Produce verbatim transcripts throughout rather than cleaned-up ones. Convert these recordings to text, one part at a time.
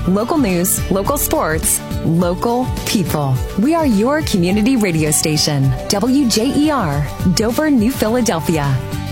Local news, local sports, local people. We are your community radio station. W J E R, Dover, New Philadelphia.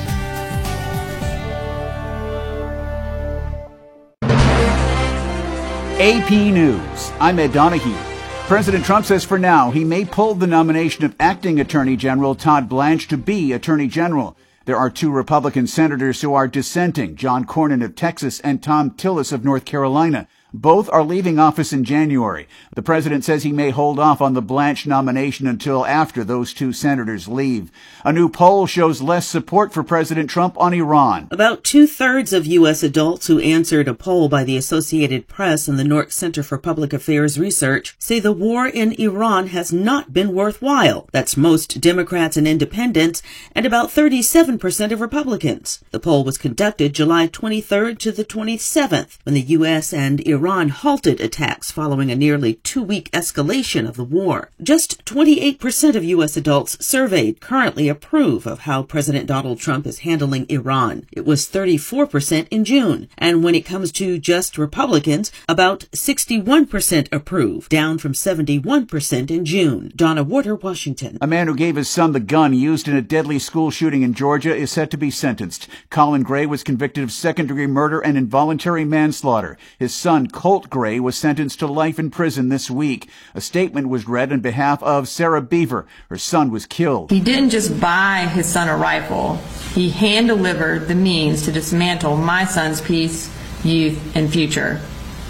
A P News. I'm Ed Donahue. President Trump says for now he may pull the nomination of acting Attorney General Todd Blanche to be Attorney General. There are two Republican senators who are dissenting, John Cornyn of Texas and Thom Tillis of North Carolina. Both are leaving office in January. The president says he may hold off on the Blanche nomination until after those two senators leave. A new poll shows less support for President Trump on Iran. About two-thirds of U S adults who answered a poll by the Associated Press and the Newark Center for Public Affairs Research say the war in Iran has not been worthwhile. That's most Democrats and independents and about thirty-seven percent of Republicans. The poll was conducted July twenty-third to the twenty-seventh when the U S and Iran Iran halted attacks following a nearly two-week escalation of the war. Just twenty-eight percent of U S adults surveyed currently approve of how President Donald Trump is handling Iran. It was thirty-four percent in June. And when it comes to just Republicans, about sixty-one percent approve, down from seventy-one percent in June. Donna Warder, Washington. A man who gave his son the gun used in a deadly school shooting in Georgia is set to be sentenced. Colin Gray was convicted of second-degree murder and involuntary manslaughter. His son, Colt Gray, was sentenced to life in prison this week. A statement was read on behalf of Sarah Beaver. Her son was killed. He didn't just buy his son a rifle. He hand-delivered the means to dismantle my son's peace, youth, and future.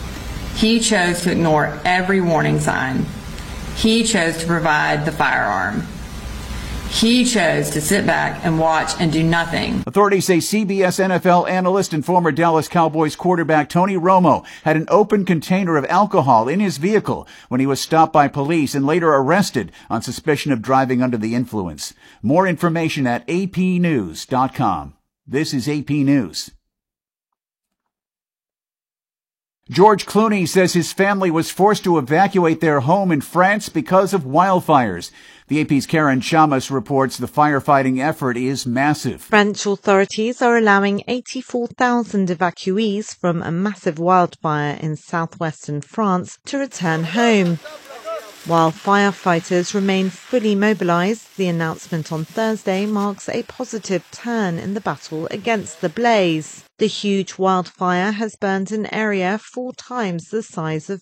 He chose to ignore every warning sign. He chose to provide the firearm. He chose to sit back and watch and do nothing. Authorities say C B S N F L analyst and former Dallas Cowboys quarterback Tony Romo had an open container of alcohol in his vehicle when he was stopped by police and later arrested on suspicion of driving under the influence. More information at A P news dot com. This is A P News. George Clooney says his family was forced to evacuate their home in France because of wildfires. The A P's Karen Chamas reports the firefighting effort is massive. French authorities are allowing eighty-four thousand evacuees from a massive wildfire in southwestern France to return home. While firefighters remain fully mobilized, the announcement on Thursday marks a positive turn in the battle against the blaze. The huge wildfire has burned an area four times the size of